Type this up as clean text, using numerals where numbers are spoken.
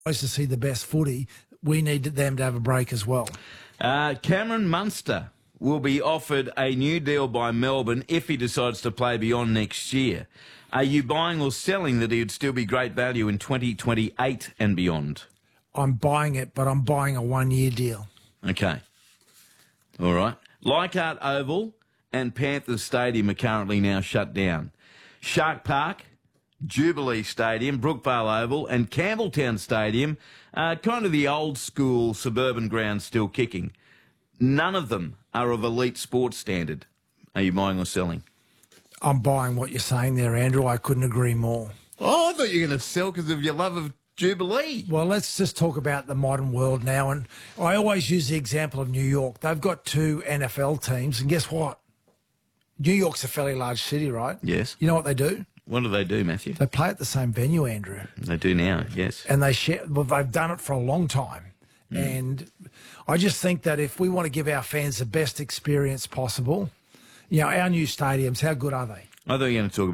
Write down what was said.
To see the best footy, we need them to have a break as well. Cameron Munster will be offered a new deal by Melbourne if he decides to play beyond next year. Are you buying or selling that he would still be great value in 2028 and beyond? I'm buying it, but I'm buying a one-year deal. Okay. All right. Leichhardt Oval and Panthers Stadium are currently now shut down. Shark Park, Jubilee Stadium, Brookvale Oval and Campbelltown Stadium are kind of the old school suburban grounds still kicking. None of them are of elite sports standard. Are you buying or selling? I'm buying what you're saying there, Andrew. I couldn't agree more. Oh, I thought you were going to sell because of your love of Jubilee. Well, let's just talk about the modern world now. And I always use the example of New York. They've got 2 NFL teams, and guess what? New York's a fairly large city, right? Yes. You know what they do? What do, Matthew? They play at the same venue, Andrew. They do now, yes. And they share. Well, they've done it for a long time. And I just think that if we want to give our fans the best experience possible, you know, our new stadiums, how good are they? I thought you were going to talk about